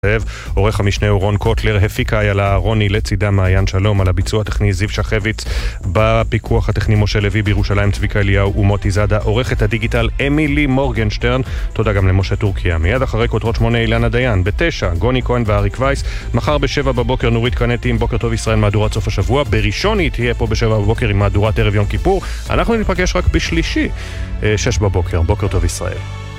עורך המשנה רון קוטלר, הפיקה איילה רוני, לצידה מעיין שלום, על הביצוע הטכני זיו שחביץ, בפיקוח הטכני משה לוי, בירושלים צביקה אליהו ומוטי זאדה, עורכת הדיגיטל אמילי מורגנשטרן. תודה גם למשה טורקיה. מיד אחרי כותרות 8 אילנה דיין, ב-9 גוני כהן ואריק וייס, מחר ב-7 בבוקר נורית קנטי עם בוקר טוב ישראל מהדורת סוף השבוע, בראשון היא תהיה פה ב-7 בבוקר עם מהדורת ערב יום כיפור. אנחנו נפגש רק בשלישי 6 בבוקר. בוקר טוב ישראל.